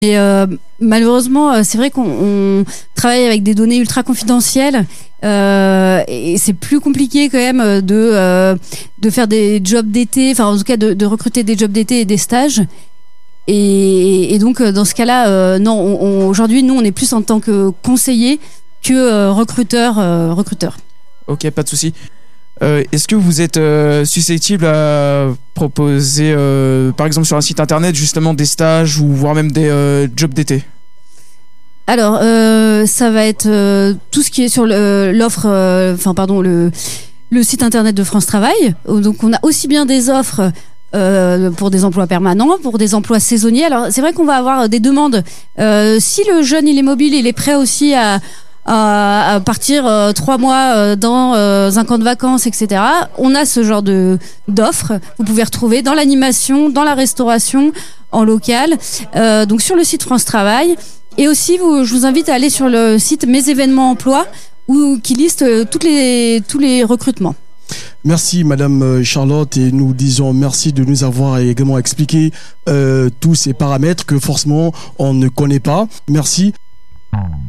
Et malheureusement, c'est vrai qu'on travaille avec des données ultra confidentielles et c'est plus compliqué quand même de faire des jobs d'été, enfin en tout cas de recruter des jobs d'été et des stages. Et donc dans ce cas-là, non, aujourd'hui nous on est plus en tant que conseiller que recruteur. Ok, pas de souci. Est-ce que vous êtes susceptible à proposer, par exemple sur un site internet, justement des stages ou voire même des jobs d'été? Alors, ça va être tout ce qui est sur l'offre, le site internet de France Travail. Donc, on a aussi bien des offres pour des emplois permanents, pour des emplois saisonniers. Alors, c'est vrai qu'on va avoir des demandes. Si le jeune il est mobile, il est prêt aussi à partir 3 mois dans un camp de vacances, etc. On a ce genre d'offres. Vous pouvez retrouver dans l'animation, dans la restauration, en local. Donc sur le site France Travail. Et aussi, je vous invite à aller sur le site Mes événements emploi qui liste tous les recrutements. Merci Madame Charlotte, et nous disons merci de nous avoir également expliqué tous ces paramètres que forcément on ne connaît pas. Merci.